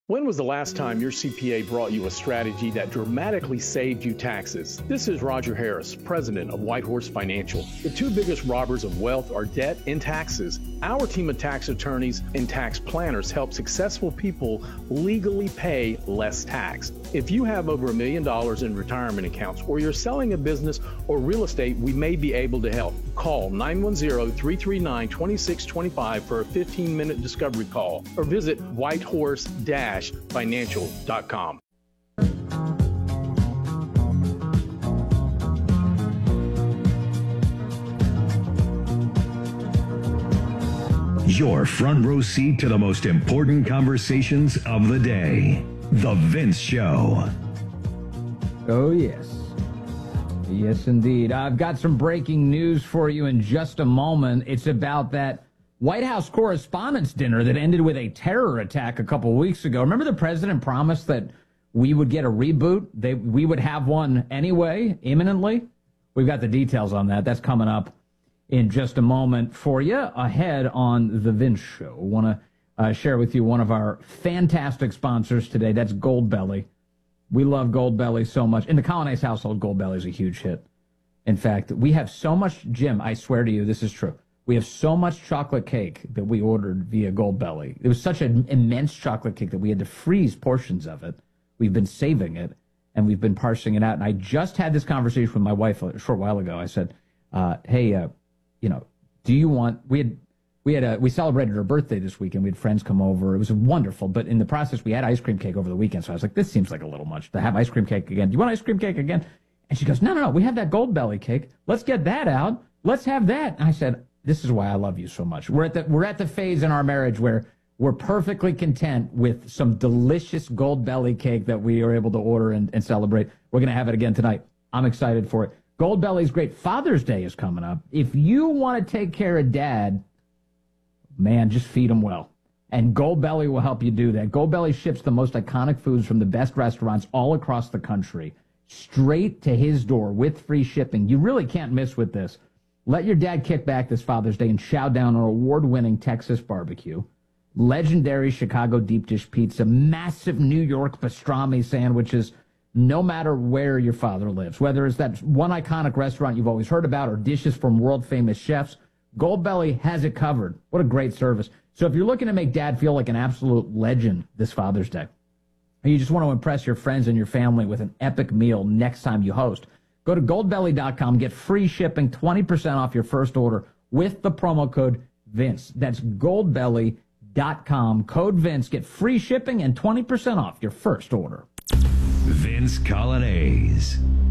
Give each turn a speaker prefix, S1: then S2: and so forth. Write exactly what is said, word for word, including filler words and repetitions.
S1: When was the last time your C P A brought you a strategy that dramatically saved you taxes? This is Roger Harris, president of Whitehorse Financial. The two biggest robbers of wealth are debt and taxes. Our team of tax attorneys and tax planners help successful people legally pay less tax. If you have over a million dollars in retirement accounts or you're selling a business or real estate, we may be able to help. Call nine one zero, three three nine, two six two five for a fifteen minute discovery call or visit whitehorse financial dot com.
S2: Your front row seat to the most important conversations of the day. The Vince Show.
S3: Oh, yes. Yes, indeed. I've got some breaking news for you in just a moment. It's about that White House Correspondents' Dinner that ended with a terror attack a couple weeks ago. Remember the president promised that we would get a reboot? They, we would have one anyway, imminently? We've got the details on that. That's coming up in just a moment for you ahead on The Vince Show. I want to uh, share with you one of our fantastic sponsors today. That's Goldbelly. We love Goldbelly so much. In the Colonnese household, Goldbelly is a huge hit. In fact, we have so much, Jim, I swear to you, this is true. We have so much chocolate cake that we ordered via Goldbelly. It was such an immense chocolate cake that we had to freeze portions of it. We've been saving it, and we've been parsing it out. And I just had this conversation with my wife a short while ago. I said, uh, hey, uh, you know, do you want, we had, we had a, we celebrated her birthday this weekend. We had friends come over. It was wonderful. But in the process, we had ice cream cake over the weekend. So I was like, this seems like a little much to have ice cream cake again. Do you want ice cream cake again? And she goes, no, no, no, we have that Goldbelly cake. Let's get that out. Let's have that. And I said, this is why I love you so much. We're at the we're at the phase in our marriage where we're perfectly content with some delicious Goldbelly cake that we are able to order and, and celebrate. We're going to have it again tonight. I'm excited for it. Goldbelly's great. Father's Day is coming up. If you want to take care of dad, man, just feed him well. And Goldbelly will help you do that. Goldbelly ships the most iconic foods from the best restaurants all across the country straight to his door with free shipping. You really can't miss with this. Let your dad kick back this Father's Day and chow down on award-winning Texas barbecue, legendary Chicago deep dish pizza, massive New York pastrami sandwiches, no matter where your father lives. Whether it's that one iconic restaurant you've always heard about or dishes from world-famous chefs, Goldbelly has it covered. What a great service. So if you're looking to make dad feel like an absolute legend this Father's Day, or you just want to impress your friends and your family with an epic meal next time you host, go to goldbelly dot com, get free shipping, twenty percent off your first order with the promo code Vince. That's goldbelly dot com, code Vince. Get free shipping and twenty percent off your first order.
S2: Vince Colonnese.